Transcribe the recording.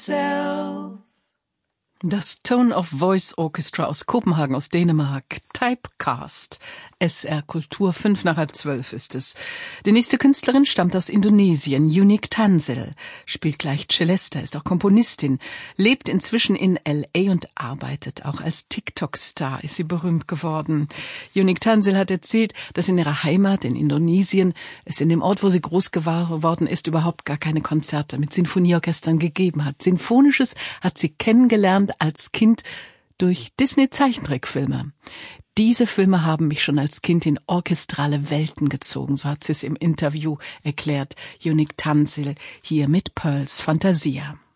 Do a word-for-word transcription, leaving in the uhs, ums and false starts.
Das Tone of Voice Orchestra aus Kopenhagen, aus Dänemark. Typecast. S R Kultur, fünf nach halb zwölf ist es. Die nächste Künstlerin stammt aus Indonesien. Unique Tanzil. Spielt gleich Celesta, ist auch Komponistin. Lebt inzwischen in L A und arbeitet auch als TikTok-Star. Ist sie berühmt geworden. Unique Tanzil hat erzählt, dass in ihrer Heimat in Indonesien es in dem Ort, wo sie groß geworden ist, überhaupt gar keine Konzerte mit Sinfonieorchestern gegeben hat. Sinfonisches hat sie kennengelernt als Kind durch Disney-Zeichentrickfilme. Diese Filme haben mich schon als Kind in orchestrale Welten gezogen, so hat sie es im Interview erklärt. Unique Tanzil hier mit Pearls Fantasia.